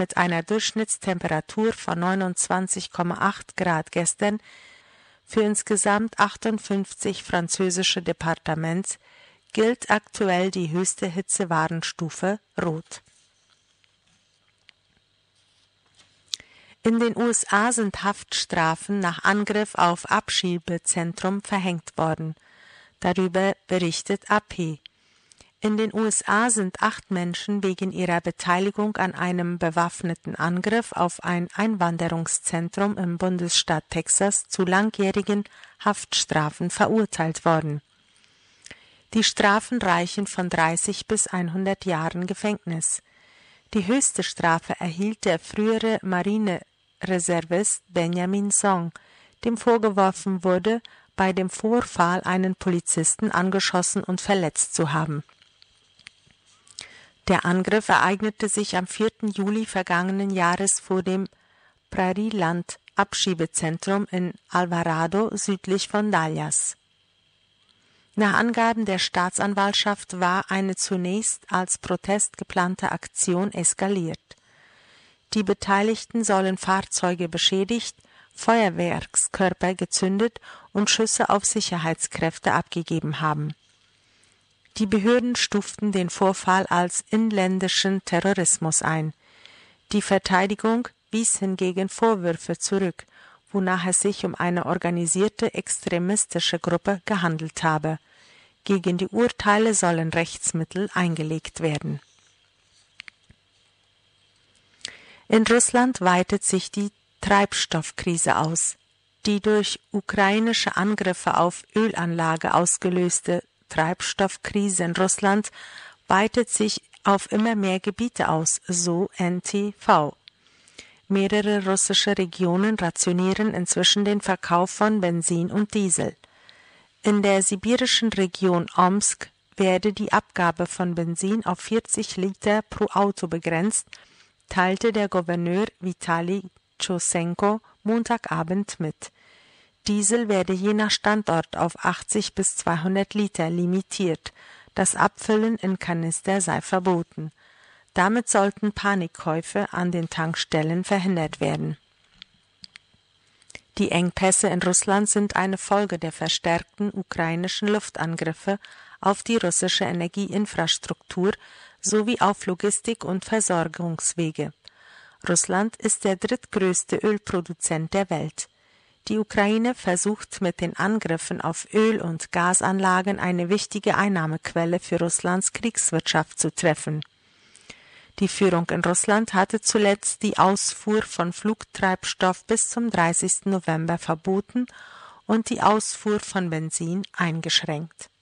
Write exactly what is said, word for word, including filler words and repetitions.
mit einer Durchschnittstemperatur von neunundzwanzig Komma acht Grad gestern für insgesamt achtundfünfzig französische Departements gilt aktuell die höchste Hitzewarnstufe Rot. In den U S A sind Haftstrafen nach Angriff auf Abschiebezentrum verhängt worden. Darüber berichtet A P. In den U S A sind acht Menschen wegen ihrer Beteiligung an einem bewaffneten Angriff auf ein Einwanderungszentrum im Bundesstaat Texas zu langjährigen Haftstrafen verurteilt worden. Die Strafen reichen von dreißig bis hundert Jahren Gefängnis. Die höchste Strafe erhielt der frühere Marinereservist Benjamin Song, dem vorgeworfen wurde, bei dem Vorfall einen Polizisten angeschossen und verletzt zu haben. Der Angriff ereignete sich am vierten Juli vergangenen Jahres vor dem Prairieland-Abschiebezentrum in Alvarado südlich von Dallas. Nach Angaben der Staatsanwaltschaft war eine zunächst als Protest geplante Aktion eskaliert. Die Beteiligten sollen Fahrzeuge beschädigt, Feuerwerkskörper gezündet und Schüsse auf Sicherheitskräfte abgegeben haben. Die Behörden stuften den Vorfall als inländischen Terrorismus ein. Die Verteidigung wies hingegen Vorwürfe zurück, wonach es sich um eine organisierte extremistische Gruppe gehandelt habe. Gegen die Urteile sollen Rechtsmittel eingelegt werden. In Russland weitet sich die Treibstoffkrise aus. Die durch ukrainische Angriffe auf Ölanlage ausgelöste Treibstoffkrise in Russland weitet sich auf immer mehr Gebiete aus, so N T V. Mehrere russische Regionen rationieren inzwischen den Verkauf von Benzin und Diesel. In der sibirischen Region Omsk werde die Abgabe von Benzin auf vierzig Liter pro Auto begrenzt, teilte der Gouverneur Vitali Tschusenko Montagabend mit. Diesel werde je nach Standort auf achtzig bis zweihundert Liter limitiert. Das Abfüllen in Kanister sei verboten. Damit sollten Panikkäufe an den Tankstellen verhindert werden. Die Engpässe in Russland sind eine Folge der verstärkten ukrainischen Luftangriffe auf die russische Energieinfrastruktur sowie auf Logistik und Versorgungswege. Russland ist der drittgrößte Ölproduzent der Welt. Die Ukraine versucht mit den Angriffen auf Öl- und Gasanlagen eine wichtige Einnahmequelle für Russlands Kriegswirtschaft zu treffen. Die Führung in Russland hatte zuletzt die Ausfuhr von Flugtreibstoff bis zum dreißigsten November verboten und die Ausfuhr von Benzin eingeschränkt.